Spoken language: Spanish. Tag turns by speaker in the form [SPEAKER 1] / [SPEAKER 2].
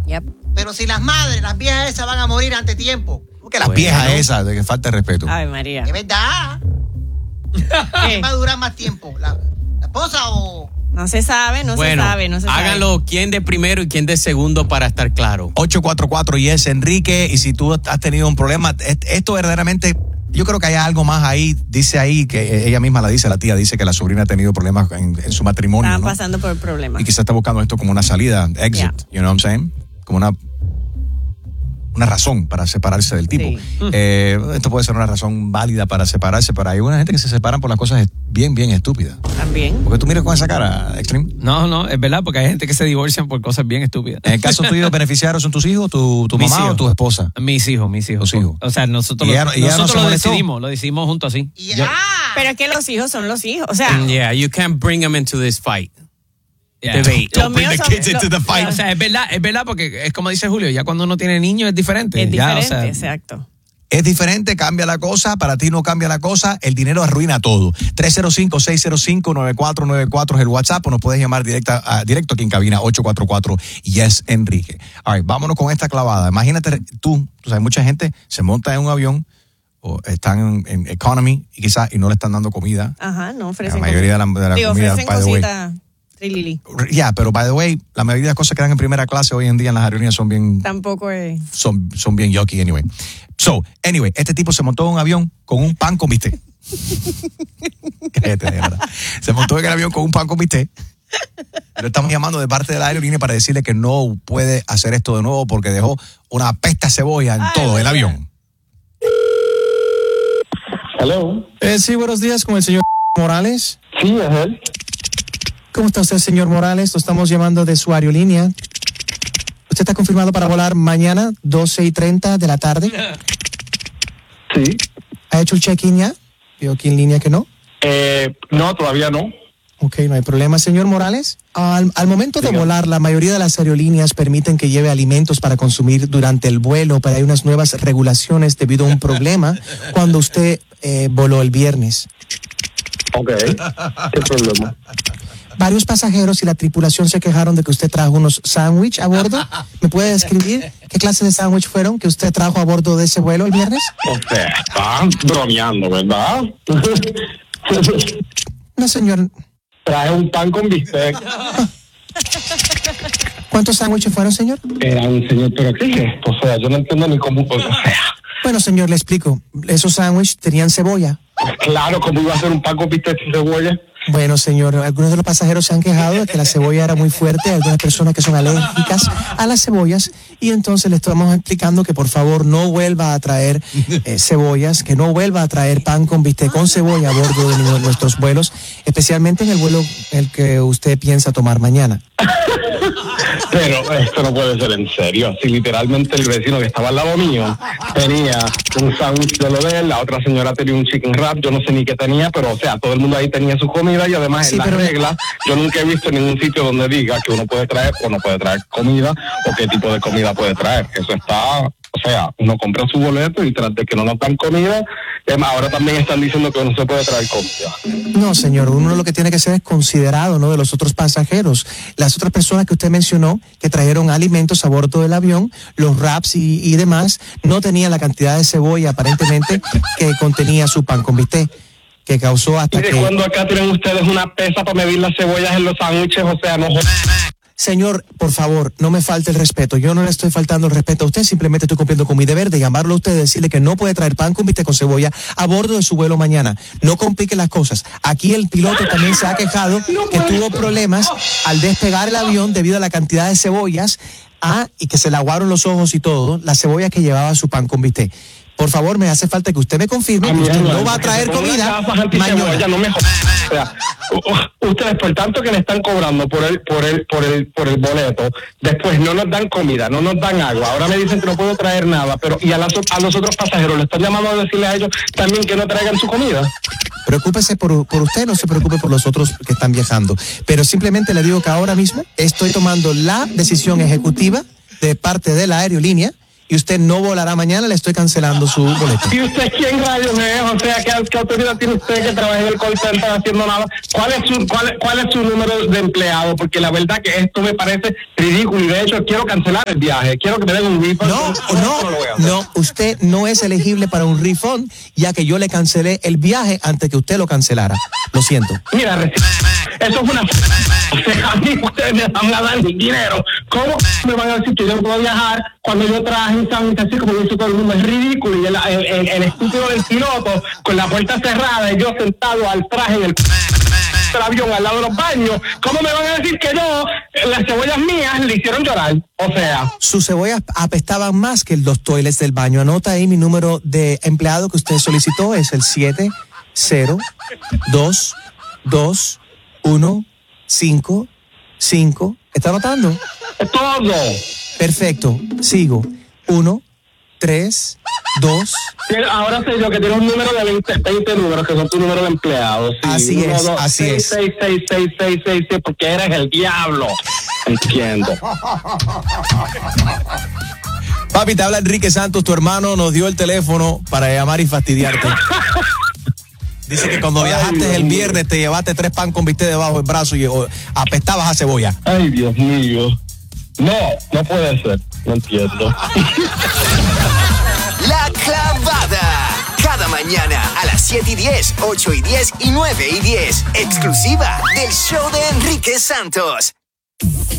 [SPEAKER 1] Yep.
[SPEAKER 2] Pero si las madres, las viejas esas van a morir antes de tiempo.
[SPEAKER 3] ¿Por qué las viejas esas de que falta de respeto?
[SPEAKER 1] Ay, María.
[SPEAKER 2] Es verdad. ¿Quién va a durar más tiempo? ¿La esposa o...?
[SPEAKER 1] No se sabe, no se sabe.
[SPEAKER 4] Háganlo quién de primero y quién de segundo para estar claro.
[SPEAKER 3] 844 Yes Enrique, y si tú has tenido un problema, esto verdaderamente, yo creo que hay algo más ahí, dice ahí que ella misma la tía dice que la sobrina ha tenido problemas en su matrimonio.
[SPEAKER 1] Están
[SPEAKER 3] ¿no?
[SPEAKER 1] pasando por problemas.
[SPEAKER 3] Y quizás está buscando esto como una salida, exit, you know what I'm saying? Como una razón para separarse del tipo.
[SPEAKER 1] Sí.
[SPEAKER 3] Esto puede ser una razón válida para separarse, pero hay una gente que se separan por las cosas bien estúpidas.
[SPEAKER 1] También.
[SPEAKER 3] Porque tú miras con esa cara, Extreme.
[SPEAKER 5] No, es verdad, porque hay gente que se divorcian por cosas bien estúpidas.
[SPEAKER 3] En el caso tuyo, beneficiarios son tus hijos, tu mamá
[SPEAKER 5] hijos.
[SPEAKER 3] o tu esposa.
[SPEAKER 5] Mis hijos.
[SPEAKER 3] Tus hijos.
[SPEAKER 5] O sea, nosotros
[SPEAKER 3] ¿Y ella no se molestó?
[SPEAKER 5] lo decidimos juntos así.
[SPEAKER 2] Yeah.
[SPEAKER 1] Pero es que los hijos son los hijos. O sea,
[SPEAKER 4] Yeah, you can't bring them into this fight.
[SPEAKER 5] Yeah.
[SPEAKER 4] Debate.
[SPEAKER 1] Los
[SPEAKER 4] Don't bring the
[SPEAKER 1] míos
[SPEAKER 4] kids
[SPEAKER 1] son-
[SPEAKER 4] into the fight.
[SPEAKER 5] O sea, es verdad porque es como dice Julio, ya cuando uno tiene niños es diferente.
[SPEAKER 1] es
[SPEAKER 5] Ya,
[SPEAKER 1] diferente,
[SPEAKER 5] o sea,
[SPEAKER 1] exacto.
[SPEAKER 3] Es diferente, cambia la cosa, para ti no cambia la cosa, el dinero arruina todo. 305-605-9494 es el WhatsApp, o nos puedes llamar directo aquí en cabina, 844 Yes Enrique. All right, vámonos con esta clavada. Imagínate tú sabes, mucha gente se monta en un avión o están en economy y quizás y no le están dando comida.
[SPEAKER 1] Ajá, no ofrecen.
[SPEAKER 3] La mayoría de la comida,
[SPEAKER 1] ofrecen
[SPEAKER 3] by the way.
[SPEAKER 1] cositas. Trilili.
[SPEAKER 3] Ya, pero by the way, la mayoría de las cosas que dan en primera clase hoy en día en las aerolíneas son bien
[SPEAKER 1] Tampoco es.
[SPEAKER 3] son bien yucky anyway. So, anyway, este tipo se montó en un avión con un pan con bistec. Cállate, de verdad. Se montó en el avión con un pan con bistec. Lo estamos llamando de parte de la aerolínea para decirle que no puede hacer esto de nuevo porque dejó una pesta cebolla en todo el avión.
[SPEAKER 6] Hello.
[SPEAKER 7] Sí, buenos días, con el señor Morales.
[SPEAKER 6] Sí, es él.
[SPEAKER 7] ¿Cómo está usted, señor Morales? Lo estamos llamando de su aerolínea. ¿Usted está confirmado para volar mañana, 12:30 de la tarde?
[SPEAKER 6] Sí.
[SPEAKER 7] ¿Ha hecho el check-in ya? Veo aquí en línea que no.
[SPEAKER 6] No, todavía no.
[SPEAKER 7] Ok, no hay problema, señor Morales. Al momento de volar, la mayoría de las aerolíneas permiten que lleve alimentos para consumir durante el vuelo, pero hay unas nuevas regulaciones debido a un problema cuando usted voló el viernes.
[SPEAKER 6] Ok. ¿Qué problema?
[SPEAKER 7] Varios pasajeros y la tripulación se quejaron de que usted trajo unos sándwiches a bordo. ¿Me puede describir qué clase de sándwich fueron que usted trajo a bordo de ese vuelo el viernes?
[SPEAKER 6] O sea, están bromeando, ¿verdad?
[SPEAKER 7] No, señor.
[SPEAKER 6] Traje un pan con bistec.
[SPEAKER 7] ¿Cuántos sándwiches fueron, señor?
[SPEAKER 6] Era un señor, pero ¿qué es esto? O sea, yo no entiendo ni cómo, o sea.
[SPEAKER 7] Bueno, señor, le explico. Esos sándwiches tenían cebolla.
[SPEAKER 6] Claro, ¿cómo iba a ser un pan con bistec sin cebolla?
[SPEAKER 7] Bueno, señor, algunos de los pasajeros se han quejado de que la cebolla era muy fuerte, hay algunas personas que son alérgicas a las cebollas, y entonces le estamos explicando que por favor no vuelva a traer cebollas, que no vuelva a traer pan con bistec con cebolla a bordo de nuestros vuelos, especialmente en el vuelo el que usted piensa tomar mañana.
[SPEAKER 6] Pero esto no puede ser en serio. Así literalmente el vecino que estaba al lado mío tenía un sándwich de lo de él, la otra señora tenía un chicken wrap, yo no sé ni qué tenía, pero o sea, todo el mundo ahí tenía su comida y además
[SPEAKER 7] Sí,
[SPEAKER 6] en las
[SPEAKER 7] pero-
[SPEAKER 6] reglas yo nunca he visto ningún sitio donde diga que uno puede traer o no puede traer comida o qué tipo de comida puede traer. Eso está, o sea, uno compra su boleto y tras de que no nos dan comida, ahora también están diciendo que no se puede traer comida.
[SPEAKER 7] No, señor, uno lo que tiene que ser es considerado, ¿no?, de los otros pasajeros. Las otras personas que usted mencionó que trajeron alimentos a bordo del avión, los wraps y demás, no tenían la cantidad de cebolla aparentemente que contenía su pan con bistec, que causó hasta
[SPEAKER 6] ¿Y de
[SPEAKER 7] que...
[SPEAKER 6] cuando acá tienen ustedes una pesa para medir las cebollas en los sándwiches? O sea, no jodan.
[SPEAKER 7] Señor, por favor, no me falte el respeto. Yo no le estoy faltando el respeto a usted, simplemente estoy cumpliendo con mi deber de llamarlo a usted y decirle que no puede traer pan con bistec con cebolla a bordo de su vuelo mañana. No complique las cosas. Aquí el piloto también se ha quejado que tuvo problemas al despegar el avión debido a la cantidad de cebollas y que se le aguaron los ojos y todo, las cebollas que llevaba su pan con bistec. Por favor, me hace falta que usted me confirme que usted no va a traer comida mañana.
[SPEAKER 6] No me jodan. O sea, ustedes por tanto que le están cobrando por el boleto, después no nos dan comida, no nos dan agua, ahora me dicen que no puedo traer nada, pero y a los otros pasajeros le están llamando a decirle a ellos también que no traigan su comida.
[SPEAKER 7] Preocúpese por usted, no se preocupe por los otros que están viajando. Pero simplemente le digo que ahora mismo estoy tomando la decisión ejecutiva de parte de la aerolínea y usted no volará mañana, le estoy cancelando su boleto.
[SPEAKER 6] ¿Y usted quién rayos es? O sea, ¿qué autoridad tiene usted que trabaja en el call center haciendo nada? ¿Cuál es su número de empleado? Porque la verdad que esto me parece ridículo y de hecho quiero cancelar el viaje. Quiero que me den un refund.
[SPEAKER 7] No, usted no es elegible para un refund, ya que yo le cancelé el viaje antes que usted lo cancelara. Lo siento.
[SPEAKER 6] Mira, eso es una... O sea, a mí ustedes me van a dar dinero. ¿Cómo me van a decir que yo no puedo viajar cuando yo traje un sándwich así como dice todo el mundo? Es ridículo. Y el estúpido del piloto con la puerta cerrada y yo sentado al traje en el avión al lado de los baños. ¿Cómo me van a decir que las cebollas mías le hicieron llorar? O sea... Sus
[SPEAKER 7] cebollas apestaban más que los toilets del baño. Anota ahí mi número de empleado que usted solicitó. Es el 7022155. ¿Está anotando?
[SPEAKER 6] Todo.
[SPEAKER 7] Perfecto. Sigo. 1, 3, 2.
[SPEAKER 6] Ahora sé yo que tiene un número de 20 números que son tu número de empleados. Sí,
[SPEAKER 7] así
[SPEAKER 6] 1,
[SPEAKER 7] es,
[SPEAKER 6] 2,
[SPEAKER 7] así
[SPEAKER 6] 6,
[SPEAKER 7] es.
[SPEAKER 6] 6, 6, 6, 6, 6, 6, porque eres el diablo. Entiendo.
[SPEAKER 7] Papi, te habla Enrique Santos, tu hermano nos dio el teléfono para llamar y fastidiarte. Dice que cuando viajaste el viernes te llevaste 3 pan con bistec debajo del brazo y apestabas a cebolla.
[SPEAKER 6] Ay, Dios mío. No puede ser. No entiendo.
[SPEAKER 8] La Clavada. Cada mañana a las 7:10, 8:10 y 9:10. Exclusiva del show de Enrique Santos.